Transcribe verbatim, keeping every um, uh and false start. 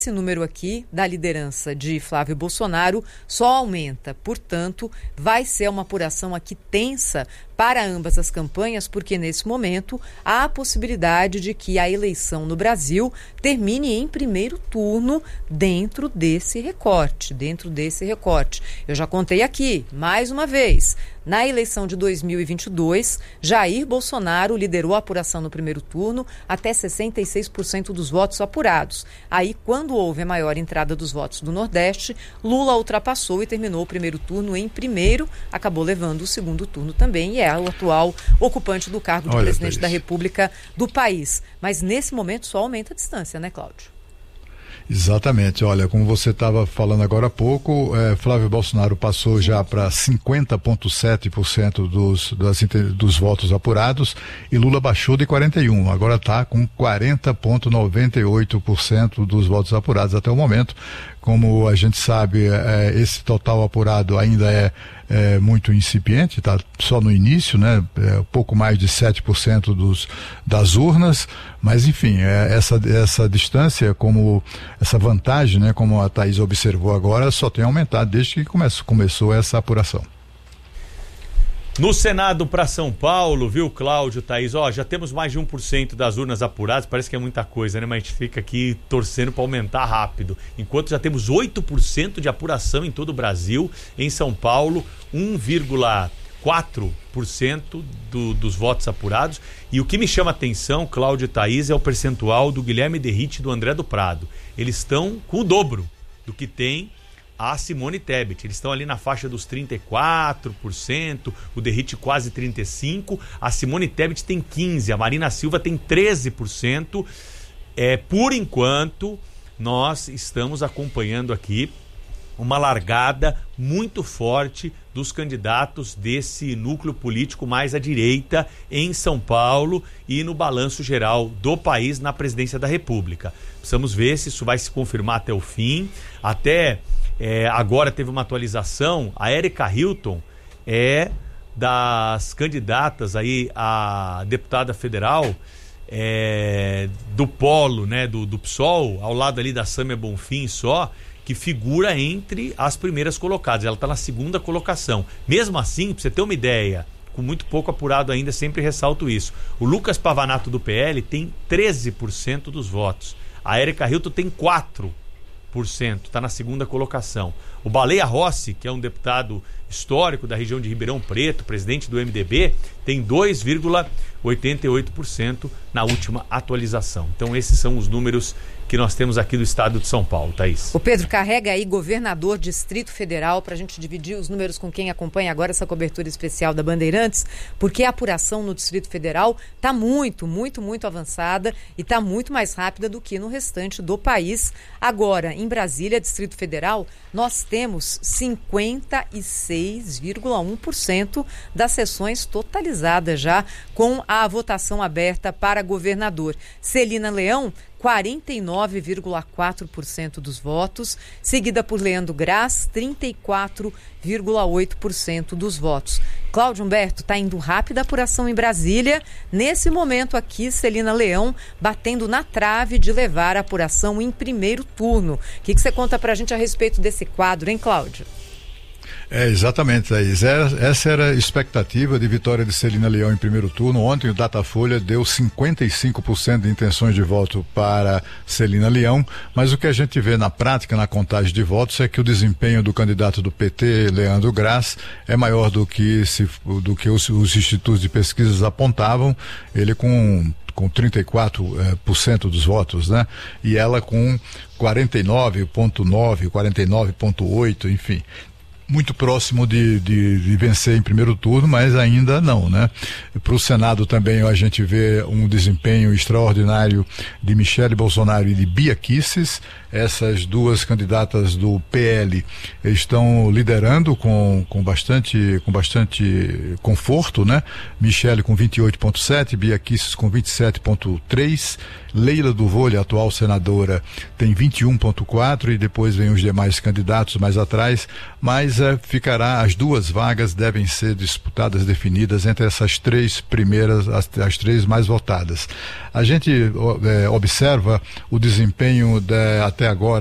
Esse número aqui da liderança de Flávio Bolsonaro só aumenta, portanto, vai ser uma apuração aqui tensa para ambas as campanhas, porque nesse momento há a possibilidade de que a eleição no Brasil termine em primeiro turno dentro desse recorte, dentro desse recorte. Eu já contei aqui, mais uma vez, na eleição de dois mil e vinte e dois, Jair Bolsonaro liderou a apuração no primeiro turno até sessenta e seis por cento dos votos apurados. Aí, quando houve a maior entrada dos votos do Nordeste, Lula ultrapassou e terminou o primeiro turno em primeiro, acabou levando o segundo turno também e é o atual ocupante do cargo de Olha, presidente da República do país. Mas nesse momento só aumenta a distância, né, Cláudio? Exatamente, olha, como você estava falando agora há pouco, eh, Flávio Bolsonaro passou já para cinquenta vírgula sete por cento dos, das, dos votos apurados e Lula baixou de quarenta e um por cento, agora está com quarenta vírgula noventa e oito por cento dos votos apurados até o momento. Como a gente sabe, eh, esse total apurado ainda é, é muito incipiente, está só no início, né? É, pouco mais de sete por cento dos, das urnas, mas enfim, é, essa, essa distância, como essa vantagem, né? Como a Thaís observou agora, só tem aumentado desde que come, começou essa apuração. No Senado para São Paulo, viu, Cláudio, Thaís, ó, já temos mais de um por cento das urnas apuradas, parece que é muita coisa, né, mas a gente fica aqui torcendo para aumentar rápido, enquanto já temos oito por cento de apuração em todo o Brasil, em São Paulo, um vírgula quatro por cento do, dos votos apurados, e o que me chama a atenção, Cláudio e Thaís, é o percentual do Guilherme Derrite e do André do Prado, eles estão com o dobro do que tem a Simone Tebet, eles estão ali na faixa dos trinta e quatro por cento, o Derrite quase trinta e cinco por cento, a Simone Tebet tem quinze por cento, a Marina Silva tem treze por cento. É, por enquanto, nós estamos acompanhando aqui uma largada muito forte dos candidatos desse núcleo político mais à direita em São Paulo e no balanço geral do país na presidência da República. Precisamos ver se isso vai se confirmar até o fim. Até é, agora teve uma atualização, a Érica Hilton é das candidatas aí a deputada federal é, do Polo, né, do, do P SOL, ao lado ali da Sâmia Bonfim só, que figura entre as primeiras colocadas. Ela está na segunda colocação. Mesmo assim, para você ter uma ideia, com muito pouco apurado ainda, sempre ressalto isso, o Lucas Pavanato do P L tem treze por cento dos votos. A Érica Hilton tem quatro por cento, está na segunda colocação. O Baleia Rossi, que é um deputado histórico da região de Ribeirão Preto, presidente do M D B, tem dois vírgula oitenta e oito por cento na última atualização. Então esses são os números que nós temos aqui do estado de São Paulo, Thaís. O Pedro, carrega aí governador Distrito Federal para a gente dividir os números com quem acompanha agora essa cobertura especial da Bandeirantes, porque a apuração no Distrito Federal está muito, muito, muito avançada e está muito mais rápida do que no restante do país. Agora, em Brasília, Distrito Federal, nós temos cinquenta e seis vírgula um por cento das sessões totalizadas já com a votação aberta para governador. Celina Leão, quarenta e nove vírgula quatro por cento dos votos, seguida por Leandro Graz, trinta e quatro vírgula oito por cento dos votos. Cláudio Humberto, está indo rápida a apuração em Brasília. Nesse momento aqui, Celina Leão batendo na trave de levar a apuração em primeiro turno. O que, que você conta pra gente a respeito desse quadro, hein, Cláudio? É, exatamente, Thaís. Essa era a expectativa de vitória de Celina Leão em primeiro turno. Ontem o Datafolha deu cinquenta e cinco por cento de intenções de voto para Celina Leão, mas o que a gente vê na prática, na contagem de votos, é que o desempenho do candidato do P T, Leandro Graz, é maior do que, se, do que os, os institutos de pesquisas apontavam. Ele com com trinta e quatro por cento dos votos, né? E ela com quarenta e nove vírgula nove, quarenta e nove vírgula oito, enfim, muito próximo de, de, de vencer em primeiro turno, mas ainda não, né? Para o Senado também a gente vê um desempenho extraordinário de Michele Bolsonaro e de Bia Kicis. Essas duas candidatas do P L estão liderando com, com, bastante, com bastante conforto, né? Michele com vinte e oito vírgula sete, Bia Kicis com vinte e sete vírgula três, Leila do Vôlei, atual senadora, tem vinte e um vírgula quatro e depois vem os demais candidatos mais atrás, mas é, ficará, as duas vagas devem ser disputadas, definidas entre essas três primeiras, as, as três mais votadas. A gente é, observa o desempenho de, até agora